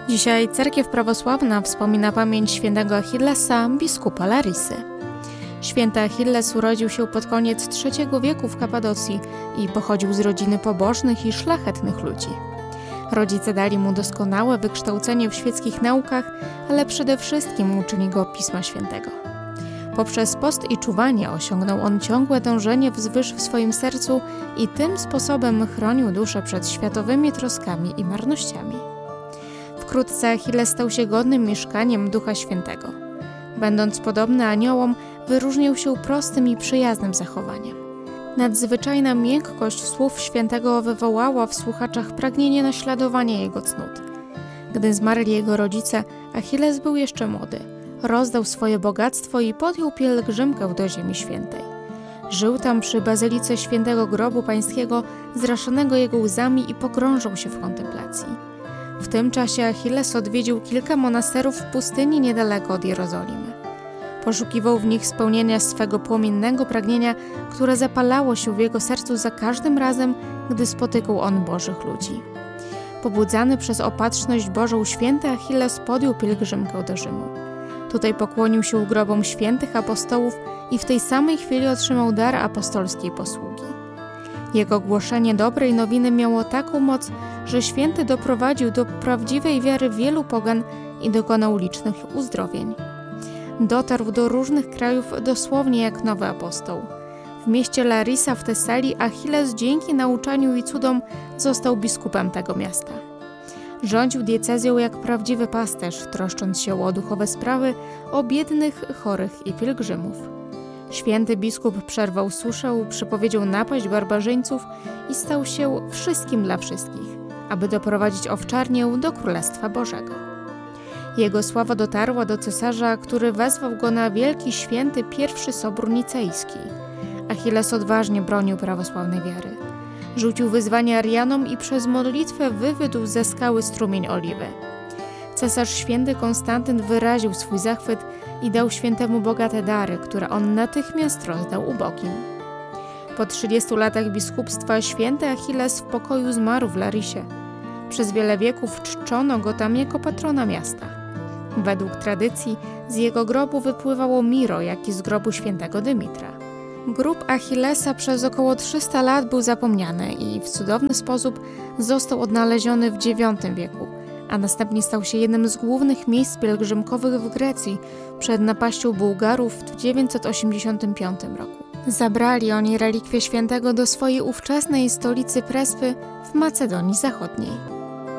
Dzisiaj cerkiew prawosławna wspomina pamięć świętego Achillesa, biskupa Larissy. Święty Achilles urodził się pod koniec III wieku w Kapadocji i pochodził z rodziny pobożnych i szlachetnych ludzi. Rodzice dali mu doskonałe wykształcenie w świeckich naukach, ale przede wszystkim uczyli go Pisma Świętego. Poprzez post i czuwanie osiągnął on ciągłe dążenie wzwyż w swoim sercu i tym sposobem chronił duszę przed światowymi troskami i marnościami. Wkrótce Achilles stał się godnym mieszkaniem Ducha Świętego. Będąc podobny aniołom, wyróżnił się prostym i przyjaznym zachowaniem. Nadzwyczajna miękkość słów świętego wywołała w słuchaczach pragnienie naśladowania jego cnót. Gdy zmarli jego rodzice, Achilles był jeszcze młody. Rozdał swoje bogactwo i podjął pielgrzymkę do Ziemi Świętej. Żył tam przy bazylice Świętego Grobu Pańskiego, zraszonego jego łzami i pogrążał się w kontemplacji. W tym czasie Achilles odwiedził kilka monasterów w pustyni niedaleko od Jerozolimy. Poszukiwał w nich spełnienia swego płomiennego pragnienia, które zapalało się w jego sercu za każdym razem, gdy spotykał on Bożych ludzi. Pobudzany przez opatrzność Bożą, święty Achilles podjął pielgrzymkę do Rzymu. Tutaj pokłonił się grobom świętych apostołów i w tej samej chwili otrzymał dar apostolskiej posługi. Jego głoszenie dobrej nowiny miało taką moc, że święty doprowadził do prawdziwej wiary wielu pogan i dokonał licznych uzdrowień. Dotarł do różnych krajów dosłownie jak nowy apostoł. W mieście Larissa w Tesalii Achilles dzięki nauczaniu i cudom został biskupem tego miasta. Rządził diecezją jak prawdziwy pasterz, troszcząc się o duchowe sprawy, o biednych, chorych i pielgrzymów. Święty biskup przerwał suszę, przepowiedział napaść barbarzyńców i stał się wszystkim dla wszystkich, aby doprowadzić owczarnię do Królestwa Bożego. Jego sława dotarła do cesarza, który wezwał go na wielki święty pierwszy Sobór Nicejski. Achilles odważnie bronił prawosławnej wiary. Rzucił wyzwanie Arianom i przez modlitwę wywiódł ze skały strumień oliwy. Cesarz święty Konstantyn wyraził swój zachwyt i dał świętemu bogate dary, które on natychmiast rozdał ubogim. Po 30 latach biskupstwa święty Achilles w pokoju zmarł w Larissie. Przez wiele wieków czczono go tam jako patrona miasta. Według tradycji z jego grobu wypływało miro, jak i z grobu świętego Dymitra. Grób Achillesa przez około 300 lat był zapomniany i w cudowny sposób został odnaleziony w IX wieku, a następnie stał się jednym z głównych miejsc pielgrzymkowych w Grecji przed napaścią Bułgarów w 985 roku. Zabrali oni relikwie świętego do swojej ówczesnej stolicy Prespy w Macedonii Zachodniej.